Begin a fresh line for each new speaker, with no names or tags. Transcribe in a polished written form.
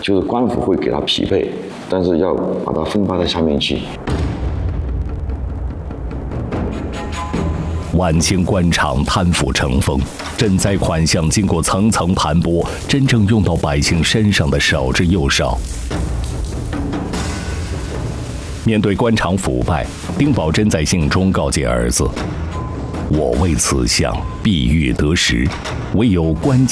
就是官府会给他匹配，但是要把它分发到下面去。
晚清官场贪腐成风，赈灾款项经过层层盘剥，真正用到百姓身上的少之又少。面对官场腐败，丁宝桢在信中告诫儿子：“我为此项必欲得实，唯有官